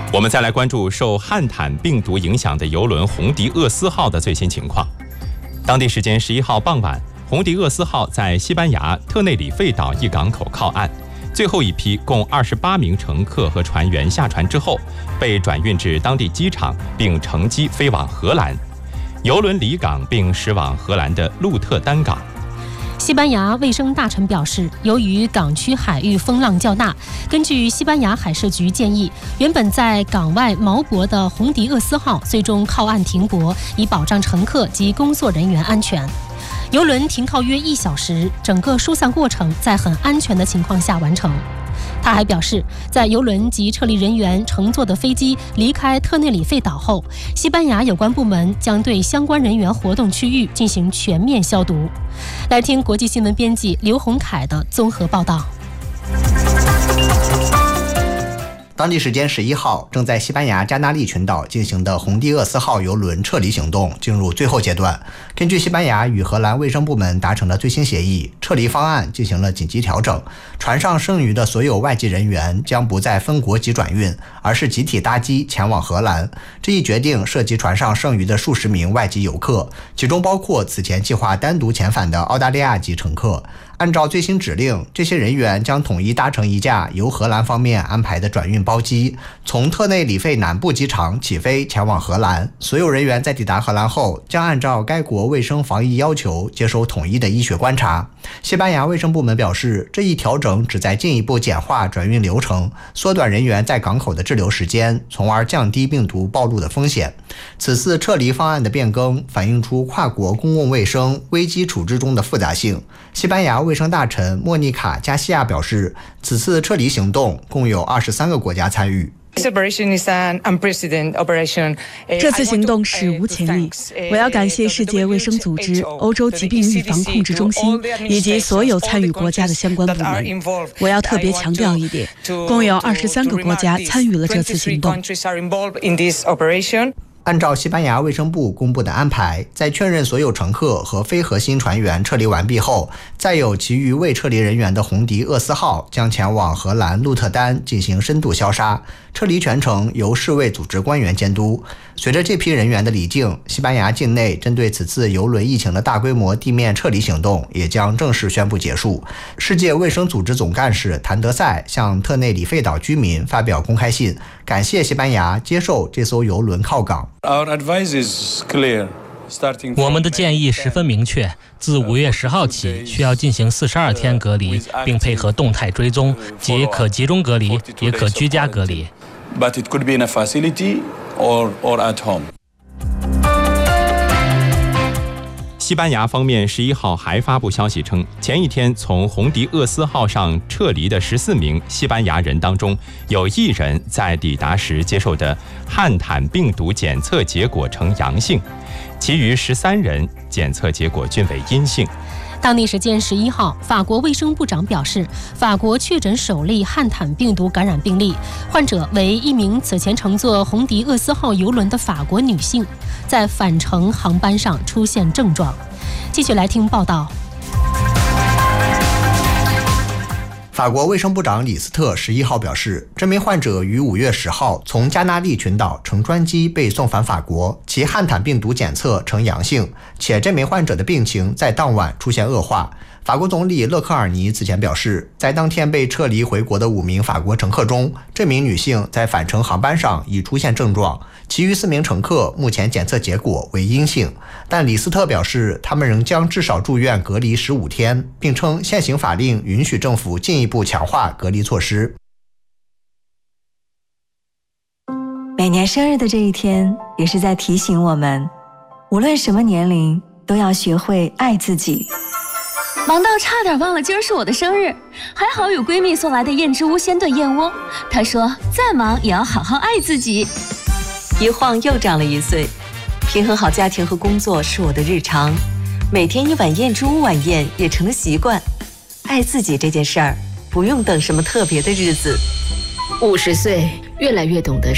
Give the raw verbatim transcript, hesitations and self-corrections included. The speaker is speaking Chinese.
我们再来关注受汉坦病毒影响的邮轮红迪厄斯号的最新情况。当地时间十一号傍晚，红迪厄斯号在西班牙特内里费岛一港口靠岸，最后一批共二十八名乘客和船员下船之后，被转运至当地机场，并乘机飞往荷兰。邮轮离港并驶往荷兰的鹿特丹港。 西班牙卫生大臣表示，由于港区海域风浪较大，根据西班牙海事局建议，原本在港外锚泊的红迪厄斯号最终靠岸停泊，以保障乘客及工作人员安全。邮轮停靠约一小时，整个疏散过程在很安全的情况下完成。他还表示，在邮轮及撤离人员乘坐的飞机离开特内里费岛后，西班牙有关部门将对相关人员活动区域进行全面消毒。来听国际新闻编辑刘洪凯的综合报道。 当地时间十一号，正在西班牙加那利群岛进行的红迪厄斯号邮轮撤离行动进入最后阶段。根据西班牙与荷兰卫生部门达成的最新协议，撤离方案进行了紧急调整，船上剩余的所有外籍人员将不再分国籍转运，而是集体搭机前往荷兰。这一决定涉及船上剩余的数十名外籍游客，其中包括此前计划单独遣返的澳大利亚籍乘客。按照最新指令，这些人员将统一搭乘一架由荷兰方面安排的转运包机，从特内里费南部机场起飞前往荷兰。所有人员在抵达荷兰后，将按照该国卫生防疫要求接受统一的医学观察。西班牙卫生部门表示，这一调整旨在进一步简化转运流程，缩短人员在港口的滞留时间，从而降低病毒暴露的风险。此次撤离方案的变更反映出跨国公共卫生危机处置中的复杂性。西班牙卫生大臣莫妮卡·加西亚表示，此次撤离行动共有二十三个国家参与。 这次行动史无前例，我要感谢世界卫生组织、欧洲疾病预防控制中心以及所有参与国家的相关部门。我要特别强调一点，共有二十三个国家参与了这次行动。 按照西班牙卫生部公布的安排，在确认所有乘客和非核心船员撤离完毕后，载有其余未撤离人员的红迪厄斯号将前往荷兰鹿特丹进行深度消杀，撤离全程由世卫组织官员监督。随着这批人员的离境，西班牙境内针对此次邮轮疫情的大规模地面撤离行动也将正式宣布结束。世界卫生组织总干事谭德赛向特内里费岛居民发表公开信，感谢西班牙接受这艘邮轮靠港。 我们的建议十分明确，自五月十号起需要进行四十二天隔离，并配合动态追踪，即可集中隔离，也可居家隔离。 But it could be in a facility or or at home. 西班牙方面十一号还发布消息称，前一天从红迪厄斯号上撤离的十四名西班牙人当中，有一人在抵达时接受的汉坦病毒检测结果呈阳性，其余十三人检测结果均为阴性。 当地时间十一号，法国卫生部长表示，法国确诊首例汉坦病毒感染病例，患者为一名此前乘坐红迪厄斯号邮轮的法国女性，在返程航班上出现症状。继续来听报道。 法国卫生部长李斯特十一号表示，这名患者于五月十号从加那利群岛乘专机被送返法国，其汉坦病毒检测呈阳性，且这名患者的病情在当晚出现恶化。法国总理勒克尔尼此前表示，在当天被撤离回国的五名法国乘客中，这名女性在返程航班上已出现症状，其余四名乘客目前检测结果为阴性。但李斯特表示，他们仍将至少住院隔离十五天，并称现行法令允许政府进一步强化隔离措施。 每年生日的这一天，也是在提醒我们，无论什么年龄，都要学会爱自己。 忙到差点忘了今儿是我的生日，还好有闺蜜送来的燕之屋鲜炖燕窝。她说再忙也要好好爱自己。 一晃又长了一岁，平衡好家庭和工作是我的日常，每天一碗燕之屋晚宴也成了习惯。爱自己这件事儿，不用等什么特别的日子。 五十岁，越来越懂得